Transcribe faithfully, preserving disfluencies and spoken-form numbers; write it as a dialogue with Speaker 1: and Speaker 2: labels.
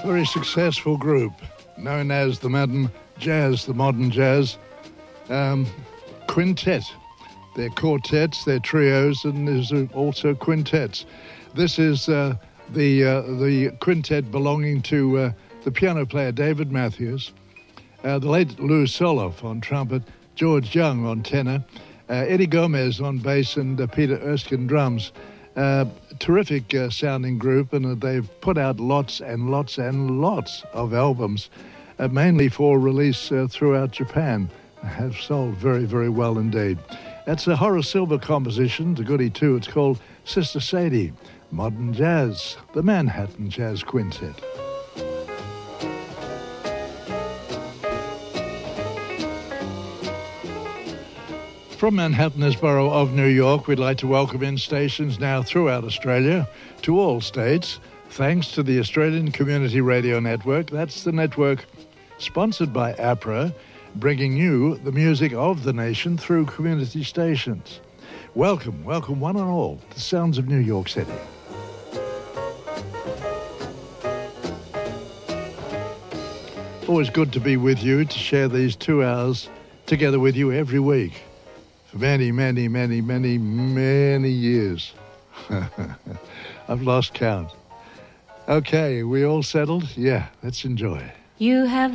Speaker 1: Very successful group known as the modern jazz, the modern jazz um, quintet. They're quartets, they're trios, and there's also quintets. This is uh, the uh, the quintet belonging to uh, the piano player David Matthews, uh, the late Lou Soloff on trumpet, George Young on tenor, uh, Eddie Gomez on bass, and uh, Peter Erskine drums. Uh, terrific uh, sounding group, and uh, they've put out lots and lots and lots of albums, uh, mainly for release uh, throughout Japan. Have sold very, very well indeed. That's a Horace Silver composition, the goodie too. It's called Sister Sadie, Modern Jazz, the Manhattan Jazz Quintet. From Manhattan, borough of New York, we'd like to welcome in stations now throughout Australia, to all states, thanks to the Australian Community Radio Network. That's the network sponsored by APRA, bringing you the music of the nation through community stations. Welcome, welcome one and all to the sounds of New York City. Always good to be with you, to share these two hours together with you every week. For many, many, many, many, many years. I've lost count. Okay, we all settled? Yeah, let's enjoy.
Speaker 2: You have